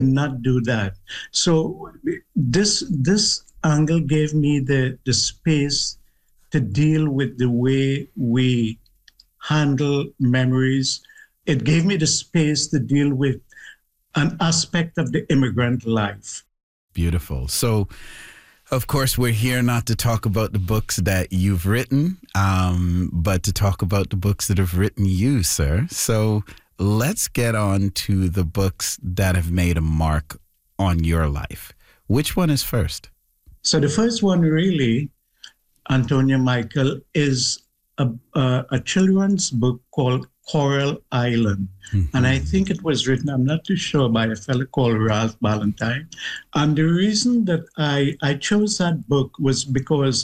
not do that. So this angle gave me the space to deal with the way we handle memories. It gave me the space to deal with an aspect of the immigrant life. Beautiful. So, of course, we're here not to talk about the books that you've written, but to talk about the books that have written you, sir. So let's get on to the books that have made a mark on your life. Which one is first? So the first one, really, Antonia Michael, is a children's book called Coral Island. Mm-hmm. And I think it was written, I'm not too sure, by a fellow called Ralph Ballantyne. And the reason that I chose that book was because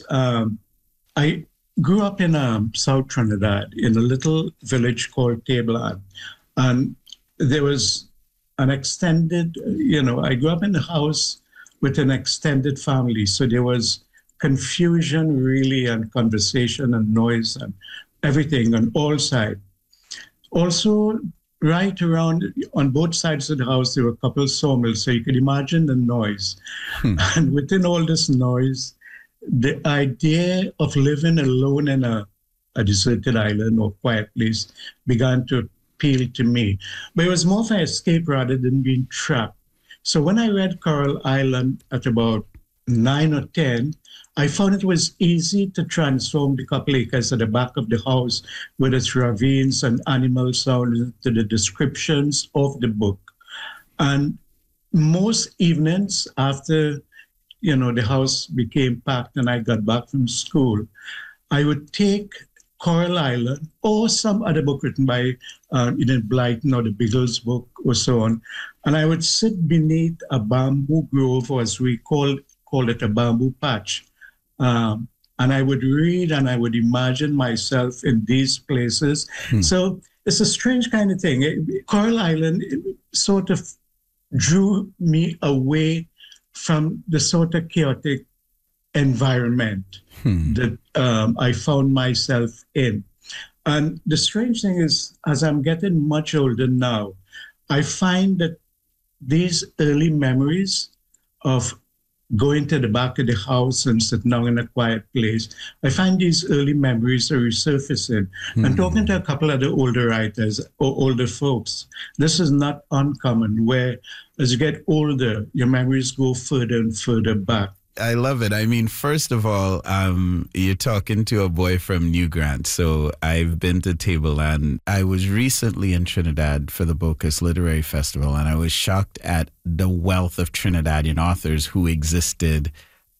I grew up in South Trinidad, in a little village called Tableland. And there was an extended, I grew up in a house with an extended family. So there was confusion, really, and conversation and noise and everything on all sides. Also, right around on both sides of the house, there were a couple of sawmills, so you could imagine the noise. And within all this noise, the idea of living alone in a deserted island or quiet place began to appeal to me. But it was more of an escape rather than being trapped. So when I read Coral Island at about 9 or 10, I found it was easy to transform the couple acres at the back of the house with its ravines and animal sounds into the descriptions of the book. And most evenings after, the house became packed and I got back from school, I would take Coral Island or some other book written by Enid Blyton or the Biggles book or so on, and I would sit beneath a bamboo grove, or as we call it, a bamboo patch. And I would read and I would imagine myself in these places. So it's a strange kind of thing. Coral Island sort of drew me away from the sort of chaotic environment that I found myself in. And the strange thing is, as I'm getting much older now, I find that these early memories of going to the back of the house and sitting down in a quiet place, I find these early memories are resurfacing. And talking to a couple of the older writers or older folks, this is not uncommon, where as you get older, your memories go further and further back. I love it. I mean, first of all, you're talking to a boy from New Grant. So I've been to Tableland. I was recently in Trinidad for the Bocas Literary Festival, and I was shocked at the wealth of Trinidadian authors who existed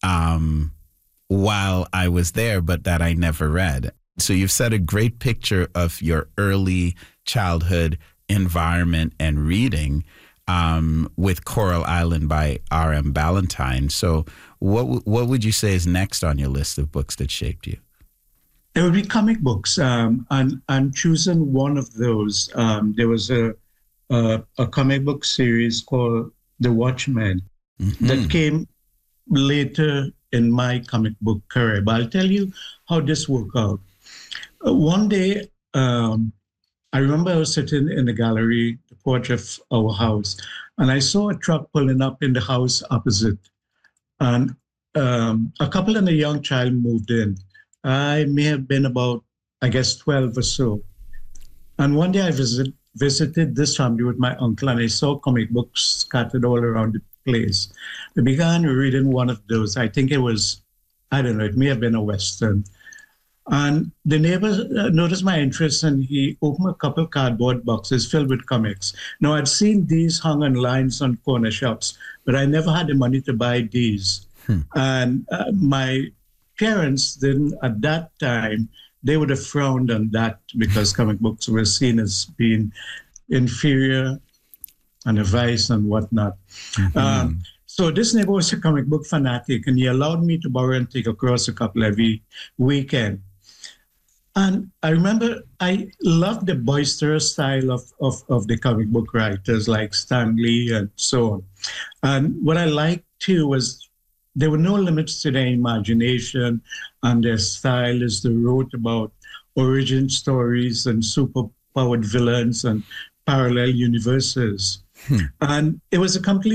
while I was there, but that I never read. So you've set a great picture of your early childhood environment and reading with Coral Island by R.M. Ballantyne. So what would you say is next on your list of books that shaped you? There would be comic books, and choosing one of those. There was a comic book series called The Watchmen that came later in my comic book career. But I'll tell you how this worked out. One day, I remember I was sitting in the gallery, the porch of our house, and I saw a truck pulling up in the house opposite. And a couple and a young child moved in. I may have been about, 12 or so. And one day I visited this family with my uncle, and I saw comic books scattered all around the place. I began reading one of those. I think it was, it may have been a Western. And the neighbor noticed my interest, and he opened a couple of cardboard boxes filled with comics. Now, I'd seen these hung on lines on corner shops, but I never had the money to buy these. And my parents didn't, at that time, they would have frowned on that because comic books were seen as being inferior and a vice and whatnot. So this neighbor was a comic book fanatic, and he allowed me to borrow and take across a couple every weekend. And I remember I loved the boisterous style of the comic book writers like Stan Lee and so on. And what I liked too was there were no limits to their imagination and their style as they wrote about origin stories and superpowered villains and parallel universes. And it was a complete